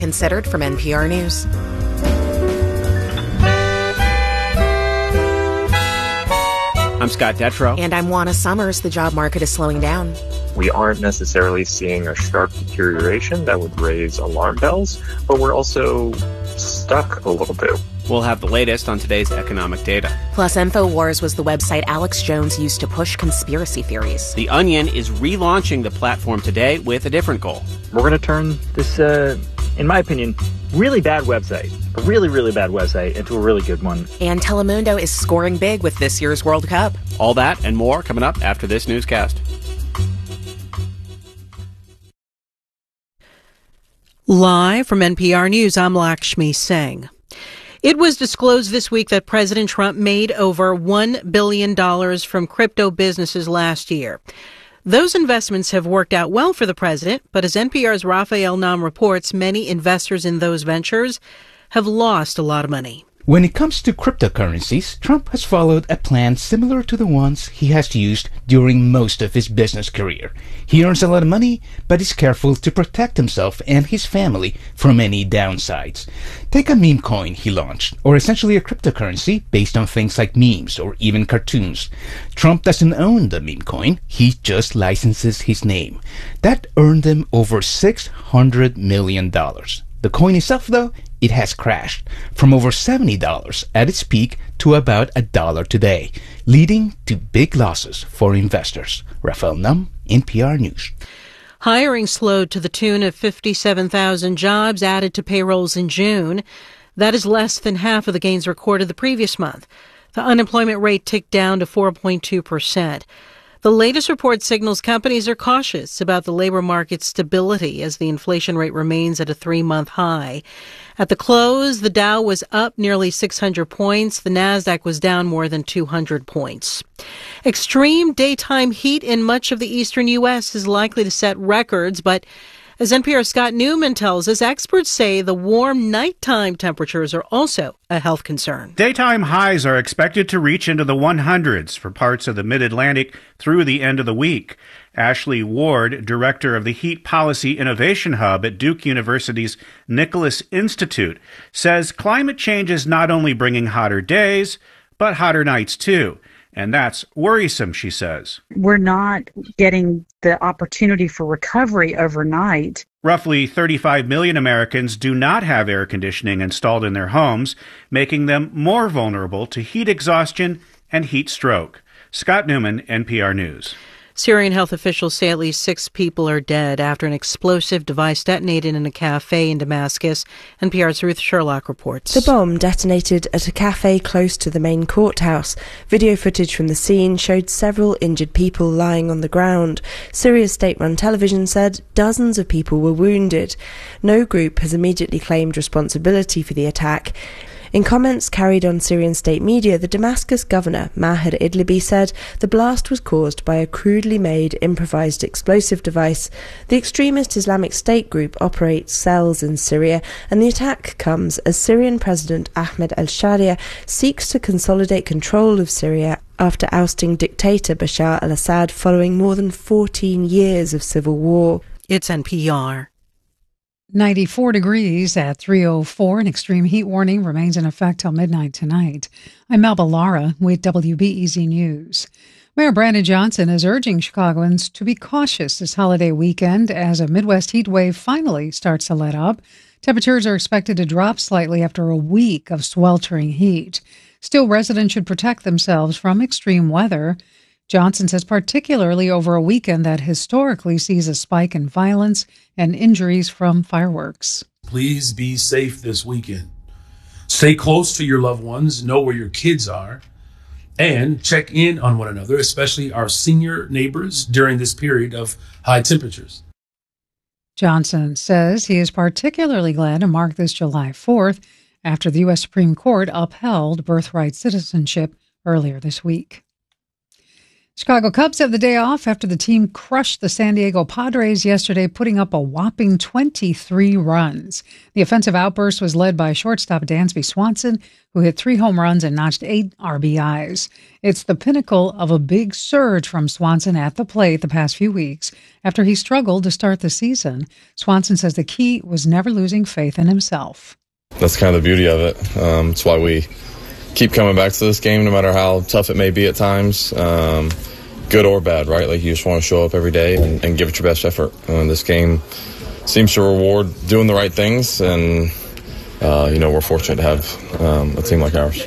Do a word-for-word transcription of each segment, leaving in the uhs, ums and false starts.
Considered from N P R News. I'm Scott Detrow. And I'm Juana Summers. The job market is slowing down. We aren't necessarily seeing a sharp deterioration that would raise alarm bells, but we're also stuck a little bit. We'll have the latest on today's economic data. Plus, InfoWars was the website Alex Jones used to push conspiracy theories. The Onion is relaunching the platform today with a different goal. We're going to turn this, uh, in my opinion, really bad website, a really, really bad website, into a really good one. And Telemundo is scoring big with this year's World Cup. All that and more coming up after this newscast. Live from N P R News, I'm Lakshmi Singh. It was disclosed this week that President Trump made over one billion dollars from crypto businesses last year. Those investments have worked out well for the president, but as N P R's Raphael Nam reports, many investors in those ventures have lost a lot of money. When it comes to cryptocurrencies, Trump has followed a plan similar to the ones he has used during most of his business career. He earns a lot of money, but is careful to protect himself and his family from any downsides. Take a meme coin he launched, or essentially a cryptocurrency based on things like memes or even cartoons. Trump doesn't own the meme coin, he just licenses his name. That earned him over six hundred million dollars. The coin itself, though, it has crashed from over seventy dollars at its peak to about a dollar today, leading to big losses for investors. Raphael Nam, N P R News. Hiring slowed to the tune of fifty-seven thousand jobs added to payrolls in June. That is less than half of the gains recorded the previous month. The unemployment rate ticked down to four point two percent. The latest report signals companies are cautious about the labor market's stability as the inflation rate remains at a three-month high. At the close, the Dow was up nearly six hundred points. The Nasdaq was down more than two hundred points. Extreme daytime heat in much of the eastern U S is likely to set records, but as N P R's Scott Newman tells us, experts say the warm nighttime temperatures are also a health concern. Daytime highs are expected to reach into the hundreds for parts of the Mid-Atlantic through the end of the week. Ashley Ward, director of the Heat Policy Innovation Hub at Duke University's Nicholas Institute, says climate change is not only bringing hotter days, but hotter nights too. And that's worrisome, she says. We're not getting the opportunity for recovery overnight. Roughly thirty-five million Americans do not have air conditioning installed in their homes, making them more vulnerable to heat exhaustion and heat stroke. Scott Newman, N P R News. Syrian health officials say at least six people are dead after an explosive device detonated in a cafe in Damascus. N P R's Ruth Sherlock reports. The bomb detonated at a cafe close to the main courthouse. Video footage from the scene showed several injured people lying on the ground. Syria's state-run television said dozens of people were wounded. No group has immediately claimed responsibility for the attack. In comments carried on Syrian state media, the Damascus governor, Maher Idlibi, said the blast was caused by a crudely made improvised explosive device. The extremist Islamic State group operates cells in Syria, and the attack comes as Syrian President Ahmed al-Sharia seeks to consolidate control of Syria after ousting dictator Bashar al-Assad following more than fourteen years of civil war. It's N P R. ninety-four degrees at three oh four. An extreme heat warning remains in effect till midnight tonight. I'm Melba Lara with W B E Z News. Mayor Brandon Johnson is urging Chicagoans to be cautious this holiday weekend as a Midwest heat wave finally starts to let up. Temperatures are expected to drop slightly after a week of sweltering heat. Still, residents should protect themselves from extreme weather. Johnson says particularly over a weekend that historically sees a spike in violence and injuries from fireworks. Please be safe this weekend. Stay close to your loved ones, know where your kids are, and check in on one another, especially our senior neighbors during this period of high temperatures. Johnson says he is particularly glad to mark this July fourth after the U S Supreme Court upheld birthright citizenship earlier this week. Chicago Cubs have the day off after the team crushed the San Diego Padres yesterday, putting up a whopping twenty-three runs. The offensive outburst was led by shortstop Dansby Swanson, who hit three home runs and notched eight R B Is. It's the pinnacle of a big surge from Swanson at the plate the past few weeks after he struggled to start the season. Swanson says the key was never losing faith in himself. That's kind of the beauty of it. Um, it's why we keep coming back to this game, no matter how tough it may be at times, um, good or bad, right? Like, you just want to show up every day and, and give it your best effort. Uh, this game seems to reward doing the right things, and, uh, you know, we're fortunate to have um, a team like ours.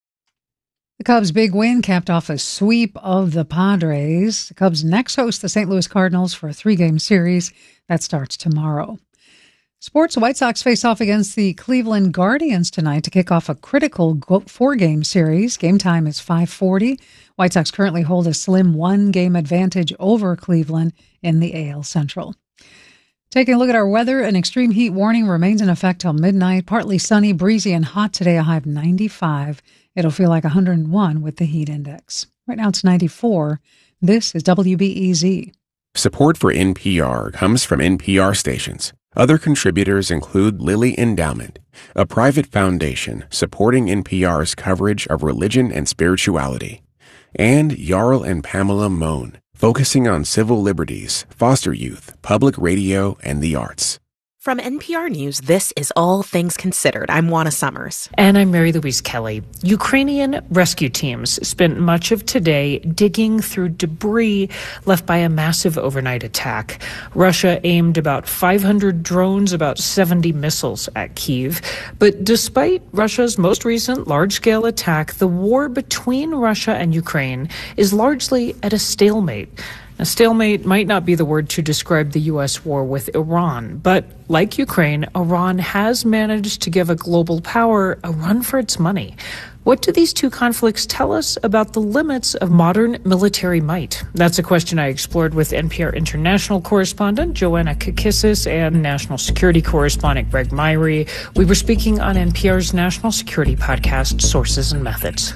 The Cubs' big win capped off a sweep of the Padres. The Cubs next host the Saint Louis Cardinals for a three-game series that starts tomorrow. Sports, White Sox face off against the Cleveland Guardians tonight to kick off a critical four-game series. Game time is five forty. White Sox currently hold a slim one-game advantage over Cleveland in the A L Central. Taking a look at our weather, an extreme heat warning remains in effect till midnight. Partly sunny, breezy, and hot today, a high of ninety-five. It'll feel like one hundred one with the heat index. Right now it's ninety-four. This is W B E Z. Support for N P R comes from N P R stations. Other contributors include Lilly Endowment, a private foundation supporting N P R's coverage of religion and spirituality, and Jarl and Pamela Mohn, focusing on civil liberties, foster youth, public radio, and the arts. From N P R News, this is All Things Considered. I'm Juana Summers. And I'm Mary Louise Kelly. Ukrainian rescue teams spent much of today digging through debris left by a massive overnight attack. Russia aimed about five hundred drones, about seventy missiles at Kyiv. But despite Russia's most recent large-scale attack, the war between Russia and Ukraine is largely at a stalemate. A stalemate might not be the word to describe the U S war with Iran, but like Ukraine, Iran has managed to give a global power a run for its money. What do these two conflicts tell us about the limits of modern military might? That's a question I explored with N P R international correspondent Joanna Kakissis and national security correspondent Greg Myrie. We were speaking on N P R's national security podcast, Sources and Methods.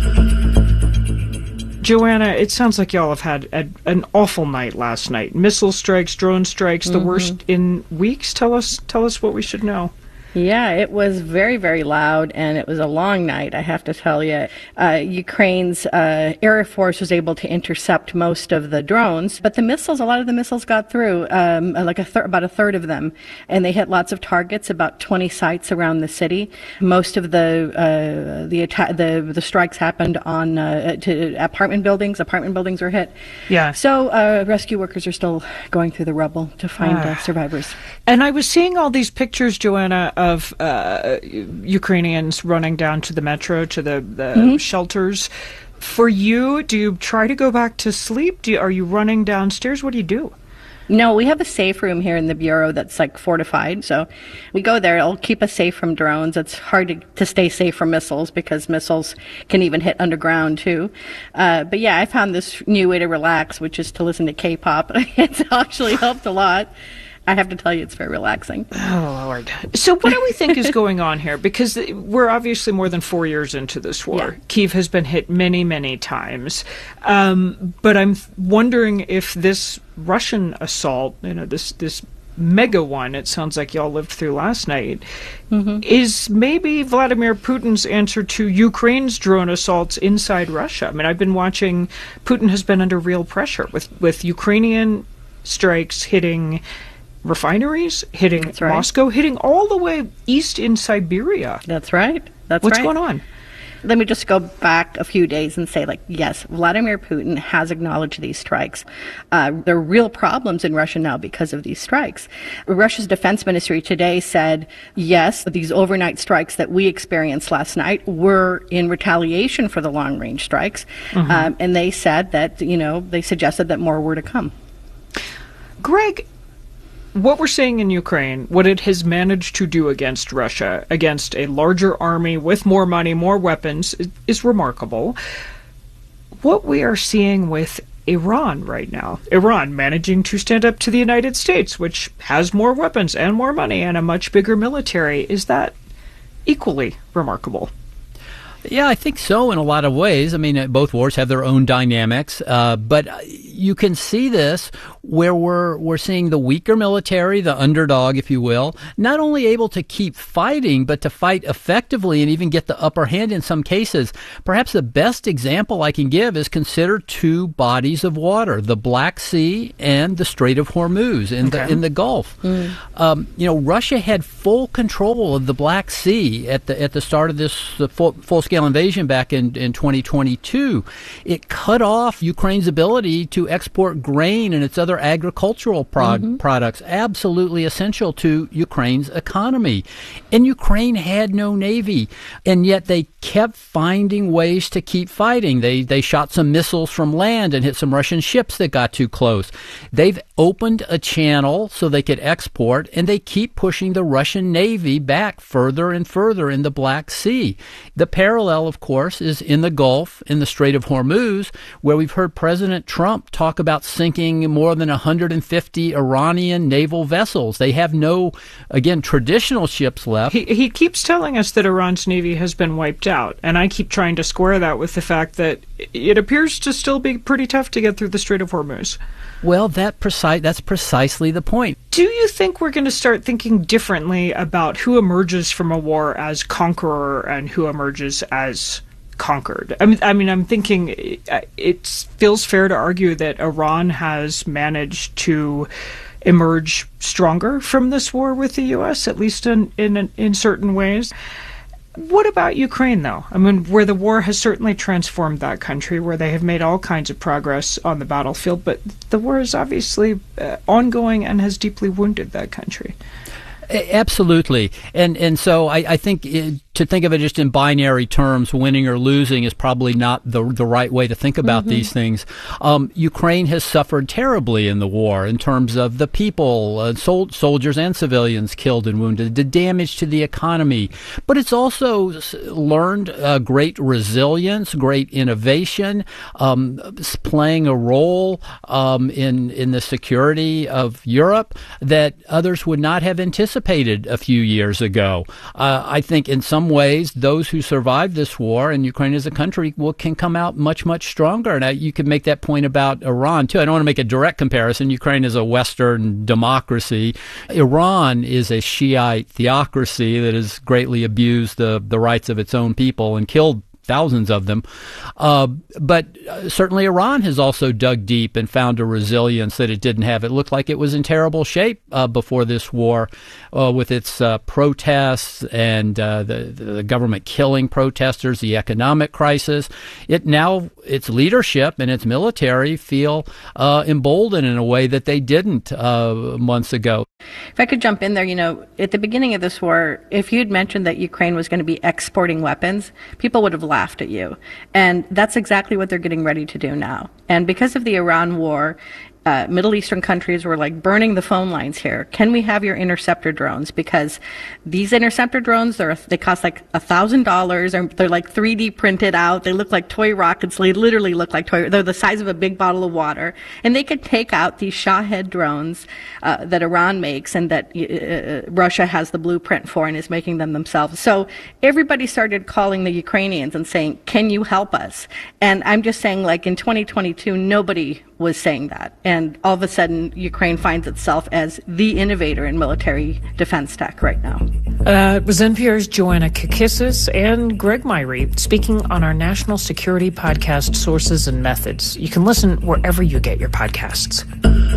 Joanna, it sounds like y'all have had a, an awful night last night. Missile strikes, drone strikes, the mm-hmm. worst in weeks. Tell us, tell us what we should know. Yeah, it was very, very loud, and it was a long night, I have to tell you. Uh, Ukraine's uh, Air Force was able to intercept most of the drones, but the missiles, a lot of the missiles got through, um, like a thir- about a third of them, and they hit lots of targets, about twenty sites around the city. Most of the uh, the, atta- the the strikes happened on uh, to apartment buildings. Apartment buildings were hit. Yeah. So uh, rescue workers are still going through the rubble to find uh, uh, survivors. And I was seeing all these pictures, Joanna, of uh, Ukrainians running down to the metro, to the, the mm-hmm. shelters. For you, do you try to go back to sleep? Do you, are you running downstairs? What do you do? No, we have a safe room here in the Bureau that's like fortified. So we go there. It'll keep us safe from drones. It's hard to, to stay safe from missiles because missiles can even hit underground too. Uh, but yeah, I found this new way to relax, which is to listen to K-pop. It's actually helped a lot. I have to tell you, it's very relaxing. Oh, Lord. So what do we think is going on here? Because we're obviously more than four years into this war. Yeah. Kyiv has been hit many, many times. Um, but I'm wondering if this Russian assault, you know, this, this mega one, it sounds like y'all lived through last night, mm-hmm. is maybe Vladimir Putin's answer to Ukraine's drone assaults inside Russia. I mean, I've been watching, Putin has been under real pressure with, with Ukrainian strikes hitting refineries, hitting That's right. Moscow, hitting all the way east in Siberia. That's right. That's What's right. going on? Let me just go back a few days and say, like, yes, Vladimir Putin has acknowledged these strikes. Uh, there are real problems in Russia now because of these strikes. Russia's defense ministry today said, yes, these overnight strikes that we experienced last night were in retaliation for the long-range strikes. Mm-hmm. Um, and they said that, you know, they suggested that more were to come. Greg, what we're seeing in Ukraine, what it has managed to do against Russia, against a larger army with more money, more weapons, is, is remarkable. What we are seeing with Iran right now, Iran managing to stand up to the United States, which has more weapons and more money and a much bigger military, is that equally remarkable? Yeah, I think so in a lot of ways. I mean, both wars have their own dynamics, uh, but you can see this where we're we're seeing the weaker military, the underdog, if you will, not only able to keep fighting, but to fight effectively and even get the upper hand in some cases. Perhaps the best example I can give is consider two bodies of water, the Black Sea and the Strait of Hormuz in okay. the in the Gulf. Mm. Um, you know, Russia had full control of the Black Sea at the at the start of this uh, full, full-scale invasion back in, in twenty twenty-two. It cut off Ukraine's ability to export grain and its other agricultural prod- mm-hmm. products, absolutely essential to Ukraine's economy. And Ukraine had no navy, and yet they kept finding ways to keep fighting. They they shot some missiles from land and hit some Russian ships that got too close. They've opened a channel so they could export, and they keep pushing the Russian Navy back further and further in the Black Sea. The parallel, of course, is in the Gulf, in the Strait of Hormuz, where we've heard President Trump talk about sinking more than one hundred fifty Iranian naval vessels. They have no, again, traditional ships left. He, he keeps telling us that Iran's navy has been wiped out, and I keep trying to square that with the fact that it appears to still be pretty tough to get through the Strait of Hormuz. Well, that precise, that's precisely the point. Do you think we're going to start thinking differently about who emerges from a war as conqueror and who emerges as conquered? I mean, I mean, I'm thinking it, it feels fair to argue that Iran has managed to emerge stronger from this war with the U S, at least in in, in certain ways. What about Ukraine, though? I mean, where the war has certainly transformed that country, where they have made all kinds of progress on the battlefield, but the war is obviously uh, ongoing and has deeply wounded that country. Absolutely. And and so I, I think it, to think of it just in binary terms, winning or losing is probably not the the right way to think about mm-hmm. these things. Um, Ukraine has suffered terribly in the war in terms of the people, uh, sol- soldiers and civilians killed and wounded, the damage to the economy. But it's also learned uh, great resilience, great innovation, um, playing a role um, in, in the security of Europe that others would not have anticipated a few years ago. Uh, I think in some ways, those who survived this war, and Ukraine as a country, will can come out much, much stronger. And I, you could make that point about Iran, too. I don't want to make a direct comparison. Ukraine is a Western democracy. Iran is a Shiite theocracy that has greatly abused the, the rights of its own people and killed thousands of them. Uh, but uh, certainly Iran has also dug deep and found a resilience that it didn't have. It looked like it was in terrible shape uh, before this war uh, with its uh, protests and uh, the, the government killing protesters, the economic crisis. It now, its leadership and its military feel uh, emboldened in a way that they didn't uh, months ago. If I could jump in there, you know, at the beginning of this war, if you'd mentioned that Ukraine was going to be exporting weapons, people would have laughed at you. And that's exactly what they're getting ready to do now. And because of the Iran war, uh, Middle Eastern countries were like burning the phone lines here. Can we have your interceptor drones? Because these interceptor drones, they're, they cost like a thousand dollars. They're like three D printed out. They look like toy rockets. They literally look like toy. They're the size of a big bottle of water, and they could take out these Shahed drones uh, that Iran makes and that uh, Russia has the blueprint for and is making them themselves. So everybody started calling the Ukrainians and saying, "Can you help us?" And I'm just saying, like in twenty twenty-two, nobody was saying that. And all of a sudden, Ukraine finds itself as the innovator in military defense tech right now. Uh, it was N P R's Joanna Kakissis and Greg Myrie speaking on our national security podcast, Sources and Methods. You can listen wherever you get your podcasts.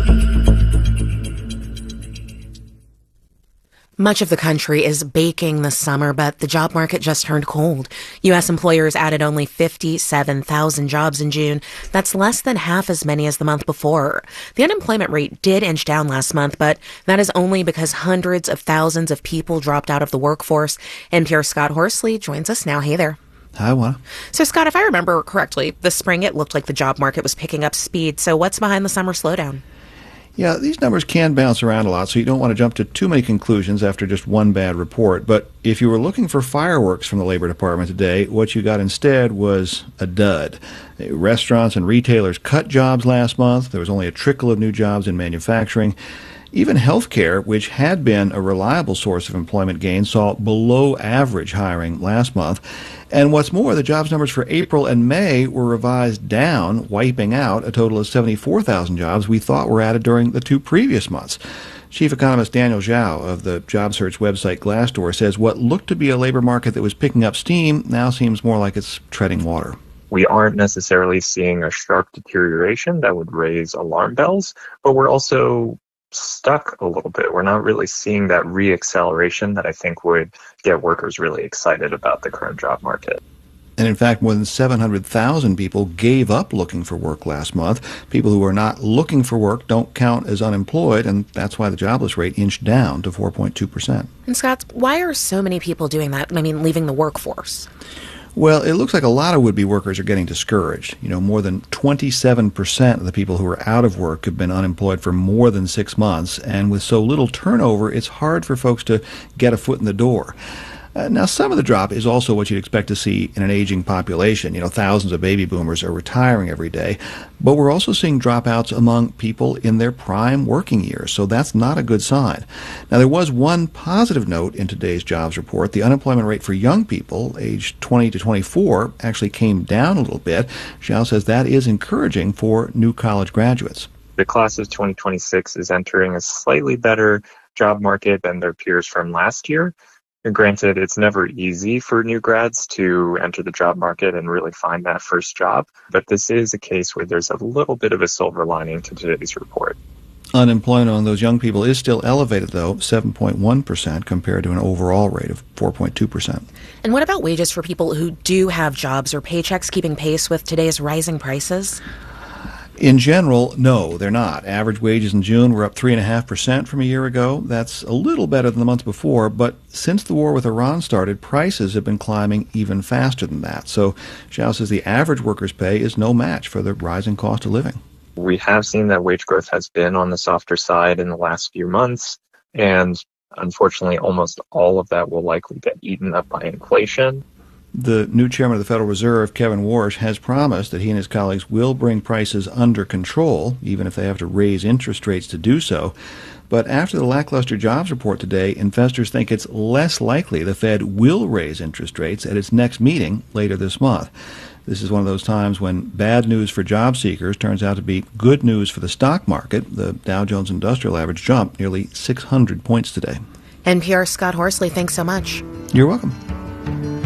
Much of the country is baking this summer, but the job market just turned cold. U S employers added only fifty-seven thousand jobs in June. That's less than half as many as the month before. The unemployment rate did inch down last month, but that is only because hundreds of thousands of people dropped out of the workforce. N P R's Scott Horsley joins us now. Hey there. Hi, Juana. So, Scott, if I remember correctly, this spring it looked like the job market was picking up speed. So what's behind the summer slowdown? Yeah, these numbers can bounce around a lot, so you don't want to jump to too many conclusions after just one bad report. But if you were looking for fireworks from the Labor Department today, what you got instead was a dud. Restaurants and retailers cut jobs last month. There was only a trickle of new jobs in manufacturing. Even healthcare, which had been a reliable source of employment gain, saw below average hiring last month. And what's more, the jobs numbers for April and May were revised down, wiping out a total of seventy-four thousand jobs we thought were added during the two previous months. Chief economist Daniel Zhao of the job search website Glassdoor says what looked to be a labor market that was picking up steam now seems more like it's treading water. We aren't necessarily seeing a sharp deterioration that would raise alarm bells, but we're also stuck a little bit. We're not really seeing that re-acceleration that I think would get workers really excited about the current job market. And in fact, more than seven hundred thousand people gave up looking for work last month. People who are not looking for work don't count as unemployed, and that's why the jobless rate inched down to four point two percent. And Scott, why are so many people doing that? I mean, leaving the workforce? Well, it looks like a lot of would-be workers are getting discouraged. You know, more than twenty-seven percent of the people who are out of work have been unemployed for more than six months, and with so little turnover, it's hard for folks to get a foot in the door. Uh, now, some of the drop is also what you'd expect to see in an aging population. You know, thousands of baby boomers are retiring every day. But we're also seeing dropouts among people in their prime working years, so that's not a good sign. Now, there was one positive note in today's jobs report. The unemployment rate for young people, aged twenty to twenty-four, actually came down a little bit. Zhao says that is encouraging for new college graduates. The class of twenty twenty-six is entering a slightly better job market than their peers from last year. And granted, it's never easy for new grads to enter the job market and really find that first job, but this is a case where there's a little bit of a silver lining to today's report. Unemployment among those young people is still elevated, though, seven point one percent compared to an overall rate of four point two percent. And what about wages for people who do have jobs? Or paychecks keeping pace with today's rising prices? In general, no, they're not. Average wages in June were up three point five percent from a year ago. That's a little better than the month before, but since the war with Iran started, prices have been climbing even faster than that. So Zhao says the average worker's pay is no match for the rising cost of living. We have seen that wage growth has been on the softer side in the last few months, and unfortunately, almost all of that will likely get eaten up by inflation. The new chairman of the Federal Reserve, Kevin Warsh, has promised that he and his colleagues will bring prices under control, even if they have to raise interest rates to do so. But after the lackluster jobs report today, investors think it's less likely the Fed will raise interest rates at its next meeting later this month. This is one of those times when bad news for job seekers turns out to be good news for the stock market. The Dow Jones Industrial Average jumped nearly six hundred points today. N P R's Scott Horsley, thanks so much. You're welcome.